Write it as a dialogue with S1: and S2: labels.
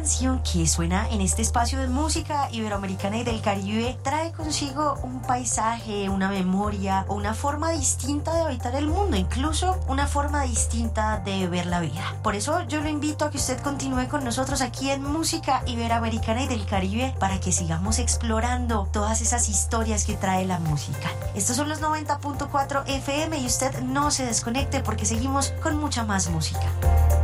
S1: canción que suena en este espacio de música iberoamericana y del Caribe trae consigo un paisaje, una memoria o una forma distinta de habitar el mundo, incluso una forma distinta de ver la vida. Por eso yo lo invito a que usted continúe con nosotros aquí en Música Iberoamericana y del Caribe para que sigamos explorando todas esas historias que trae la música. Estos son los 90.4 FM y usted no se desconecte porque seguimos con mucha más música.